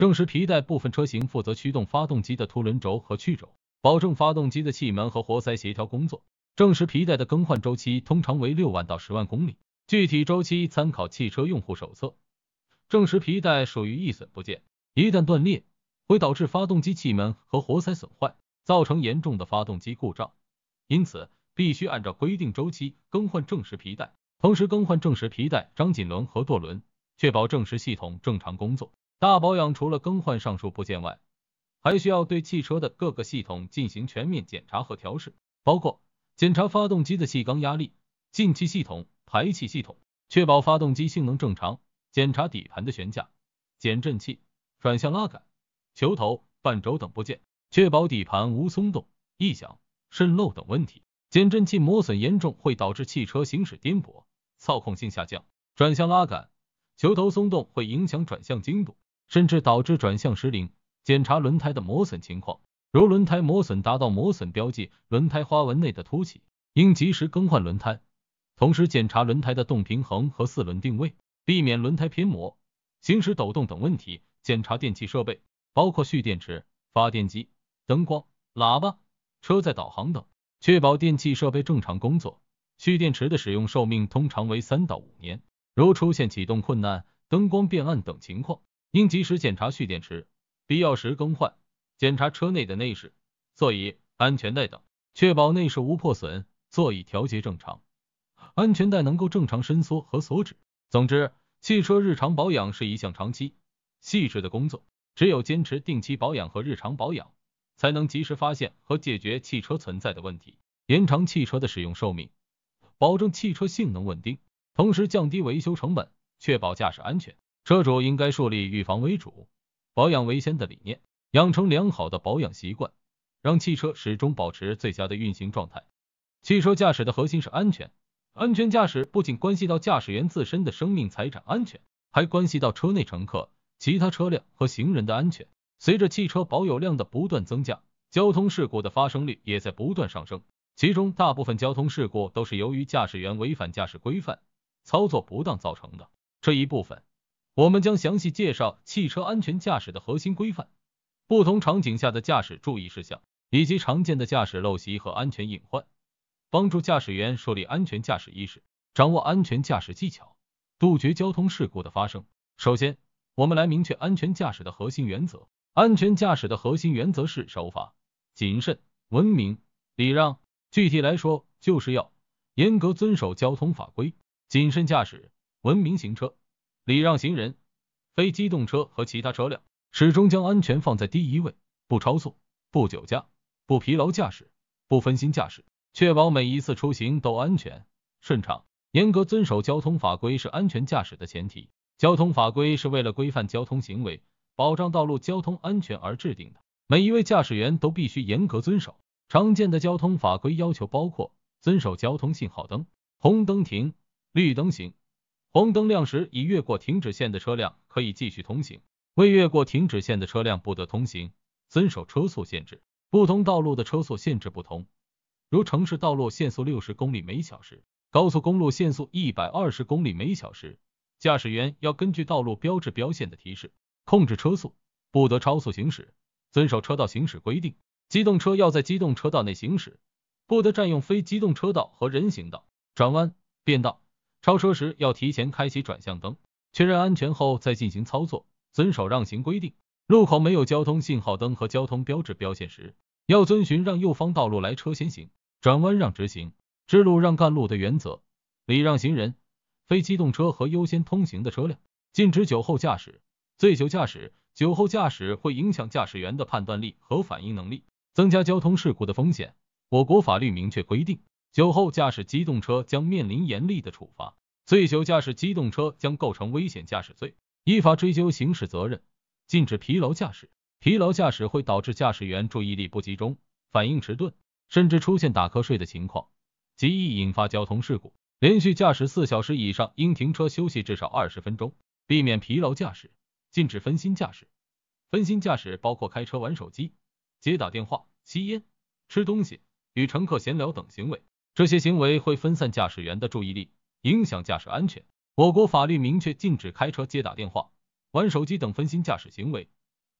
正时皮带部分车型负责驱动发动机的凸轮轴和曲轴，保证发动机的气门和活塞协调工作。正时皮带的更换周期通常为6万到10万公里，具体周期参考汽车用户手册。正时皮带属于易损部件，一旦断裂，会导致发动机气门和活塞损坏，造成严重的发动机故障，因此必须按照规定周期更换正时皮带，同时更换正时皮带、张紧轮和舵轮，确保正时系统正常工作。大保养除了更换上述部件外，还需要对汽车的各个系统进行全面检查和调试，包括检查发动机的气缸压力、进气系统、排气系统，确保发动机性能正常；检查底盘的悬架、减震器、转向拉杆、球头、半轴等部件，确保底盘无松动、异响、渗漏等问题。减震器磨损严重会导致汽车行驶颠簸、操控性下降；转向拉杆、球头松动会影响转向精度，甚至导致转向失灵。检查轮胎的磨损情况，如轮胎磨损达到磨损标记，轮胎花纹内的凸起，应及时更换轮胎。同时检查轮胎的动平衡和四轮定位，避免轮胎偏磨、行驶抖动等问题。检查电气设备，包括蓄电池、发电机、灯光、喇叭、车载导航等，确保电气设备正常工作。蓄电池的使用寿命通常为3到5年，如出现启动困难、灯光变暗等情况，应及时检查蓄电池，必要时更换。检查车内的内饰、座椅、安全带等，确保内饰无破损，座椅调节正常，安全带能够正常伸缩和锁止。总之，汽车日常保养是一项长期、细致的工作，只有坚持定期保养和日常保养，才能及时发现和解决汽车存在的问题，延长汽车的使用寿命，保证汽车性能稳定，同时降低维修成本，确保驾驶安全。车主应该树立预防为主、保养为先的理念，养成良好的保养习惯，让汽车始终保持最佳的运行状态。汽车驾驶的核心是安全，安全驾驶不仅关系到驾驶员自身的生命财产安全，还关系到车内乘客、其他车辆和行人的安全。随着汽车保有量的不断增加，交通事故的发生率也在不断上升，其中大部分交通事故都是由于驾驶员违反驾驶规范、操作不当造成的。这一部分我们将详细介绍汽车安全驾驶的核心规范、不同场景下的驾驶注意事项，以及常见的驾驶陋习和安全隐患，帮助驾驶员树立安全驾驶意识，掌握安全驾驶技巧，杜绝交通事故的发生。首先，我们来明确安全驾驶的核心原则。安全驾驶的核心原则是守法、谨慎、文明、礼让。具体来说，就是要严格遵守交通法规，谨慎驾驶，文明行车，礼让行人、非机动车和其他车辆，始终将安全放在第一位，不超速、不酒驾、不疲劳驾驶、不分心驾驶，确保每一次出行都安全顺畅。严格遵守交通法规是安全驾驶的前提。交通法规是为了规范交通行为，保障道路交通安全而制定的，每一位驾驶员都必须严格遵守。常见的交通法规要求包括遵守交通信号灯，红灯停，绿灯行，黄灯亮时已越过停止线的车辆可以继续通行，未越过停止线的车辆不得通行。遵守车速限制，不同道路的车速限制不同，如城市道路限速60公里每小时，高速公路限速120公里每小时。驾驶员要根据道路标志标线的提示控制车速，不得超速行驶，遵守车道行驶规定。机动车要在机动车道内行驶，不得占用非机动车道和人行道。转弯、变道、超车时要提前开启转向灯，确认安全后再进行操作。遵守让行规定，路口没有交通信号灯和交通标志标线时，要遵循让右方道路来车先行，转弯让直行，支路让干路的原则。礼让行人、非机动车和优先通行的车辆，禁止酒后驾驶、醉酒驾驶。酒后驾驶会影响驾驶员的判断力和反应能力，增加交通事故的风险。我国法律明确规定，酒后驾驶机动车将面临严厉的处罚，醉酒驾驶机动车将构成危险驾驶罪，依法追究刑事责任。禁止疲劳驾驶，疲劳驾驶会导致驾驶员注意力不集中、反应迟钝，甚至出现打瞌睡的情况，极易引发交通事故。连续驾驶4小时以上应停车休息至少20分钟，避免疲劳驾驶。禁止分心驾驶，分心驾驶包括开车玩手机、接打电话、吸烟、吃东西、与乘客闲聊等行为，这些行为会分散驾驶员的注意力，影响驾驶安全。我国法律明确禁止开车、接打电话、玩手机等分心驾驶行为，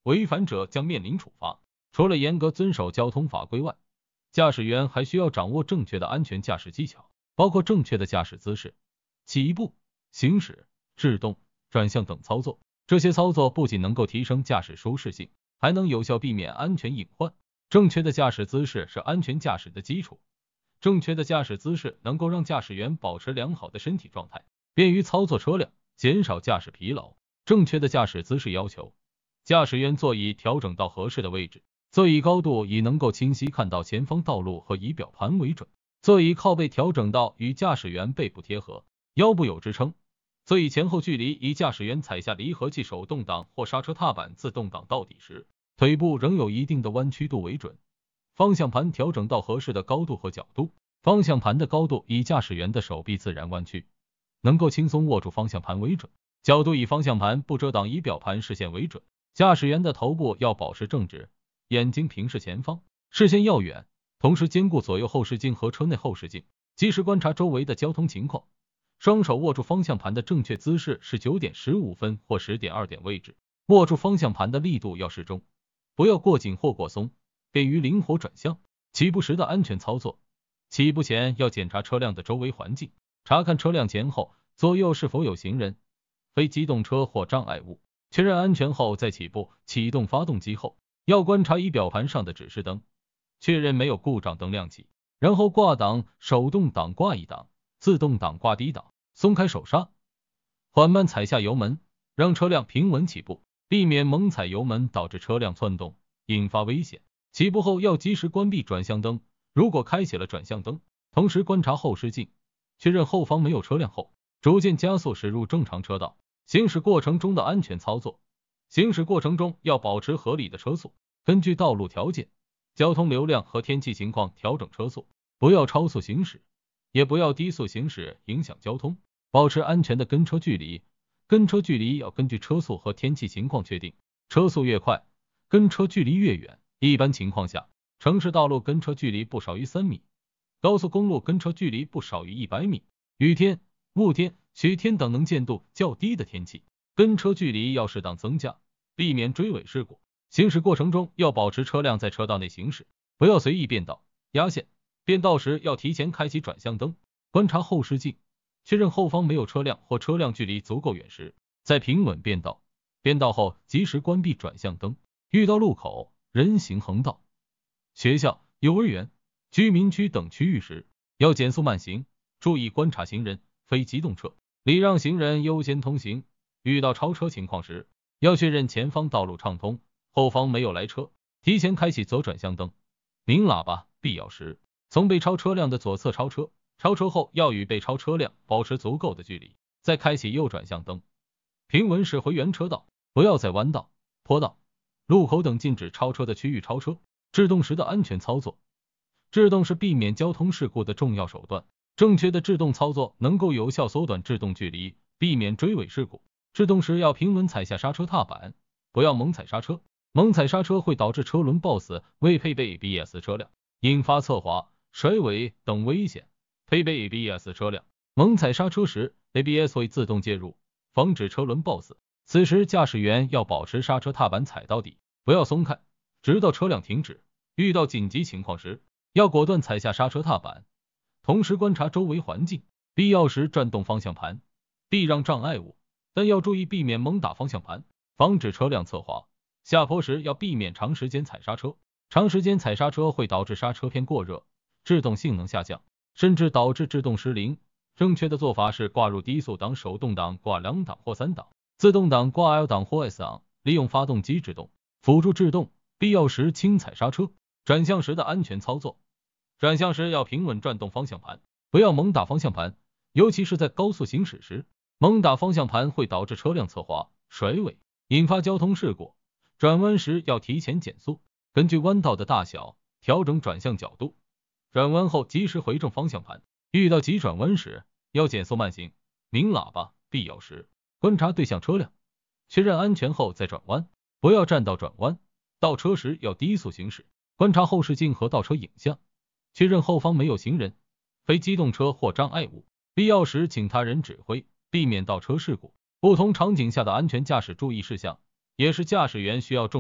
违反者将面临处罚。除了严格遵守交通法规外，驾驶员还需要掌握正确的安全驾驶技巧，包括正确的驾驶姿势、起步、行驶、制动、转向等操作。这些操作不仅能够提升驾驶舒适性，还能有效避免安全隐患。正确的驾驶姿势是安全驾驶的基础。正确的驾驶姿势能够让驾驶员保持良好的身体状态，便于操作车辆，减少驾驶疲劳。正确的驾驶姿势要求驾驶员座椅调整到合适的位置，座椅高度以能够清晰看到前方道路和仪表盘为准，座椅靠背调整到与驾驶员背部贴合，腰部有支撑，座椅前后距离以驾驶员踩下离合器手动挡或刹车踏板自动挡到底时，腿部仍有一定的弯曲度为准。方向盘调整到合适的高度和角度，方向盘的高度以驾驶员的手臂自然弯曲，能够轻松握住方向盘为准，角度以方向盘不遮挡仪表盘视线为准。驾驶员的头部要保持正直，眼睛平视前方，视线要远，同时兼顾左右后视镜和车内后视镜，及时观察周围的交通情况。双手握住方向盘的正确姿势是9点15分或10点2点位置，握住方向盘的力度要适中，不要过紧或过松，便于灵活转向。起步时的安全操作，起步前要检查车辆的周围环境，查看车辆前后左右是否有行人、非机动车或障碍物，确认安全后再起步。启动发动机后，要观察仪表盘上的指示灯，确认没有故障灯亮起，然后挂档，手动挡挂一档，自动挡挂低档，松开手刹，缓慢踩下油门，让车辆平稳起步，避免猛踩油门导致车辆窜动，引发危险。起步后要及时关闭转向灯，如果开启了转向灯，同时观察后视镜，确认后方没有车辆后，逐渐加速驶入正常车道。行驶过程中的安全操作，行驶过程中要保持合理的车速，根据道路条件、交通流量和天气情况调整车速，不要超速行驶，也不要低速行驶影响交通，保持安全的跟车距离。跟车距离要根据车速和天气情况确定，车速越快，跟车距离越远。一般情况下，城市道路跟车距离不少于3米，高速公路跟车距离不少于100米。雨天、雾天、雪天等能见度较低的天气，跟车距离要适当增加，避免追尾事故。行驶过程中要保持车辆在车道内行驶，不要随意变道、压线。变道时要提前开启转向灯，观察后视镜，确认后方没有车辆或车辆距离足够远时，再平稳变道。变道后及时关闭转向灯。遇到路口、人行横道、学校、幼儿园、居民区等区域时，要减速慢行，注意观察行人、非机动车，礼让行人优先通行。遇到超车情况时，要确认前方道路畅通，后方没有来车，提前开启左转向灯、鸣喇叭，必要时从被超车辆的左侧超车，超车后要与被超车辆保持足够的距离，再开启右转向灯，平稳驶回原车道，不要在弯道、坡道、路口等禁止超车的区域超车。制动时的安全操作，制动是避免交通事故的重要手段，正确的制动操作能够有效缩短制动距离，避免追尾事故。制动时要平稳踩下刹车踏板，不要猛踩刹车，猛踩刹车会导致车轮抱死未配备 ABS 车辆，引发侧滑、甩尾等危险。配备 ABS 车辆，猛踩刹车时 ABS 会自动介入，防止车轮抱死。此时驾驶员要保持刹车踏板踩到底，不要松开，直到车辆停止。遇到紧急情况时，要果断踩下刹车踏板，同时观察周围环境，必要时转动方向盘，避让障碍物，但要注意避免猛打方向盘，防止车辆侧滑。下坡时要避免长时间踩刹车，长时间踩刹车会导致刹车片过热，制动性能下降，甚至导致制动失灵。正确的做法是挂入低速档，手动挡挂2档或3档，自动挡挂 L 档或 S 档，利用发动机制动，辅助制动，必要时轻踩刹车。转向时的安全操作，转向时要平稳转动方向盘，不要猛打方向盘，尤其是在高速行驶时，猛打方向盘会导致车辆侧滑、甩尾，引发交通事故。转弯时要提前减速，根据弯道的大小调整转向角度，转弯后及时回正方向盘。遇到急转弯时要减速慢行，鸣喇叭，必要时观察对向车辆，确认安全后再转弯，不要占道转弯。倒车时要低速行驶，观察后视镜和倒车影像，确认后方没有行人、非机动车或障碍物，必要时请他人指挥，避免倒车事故。不同场景下的安全驾驶注意事项，也是驾驶员需要重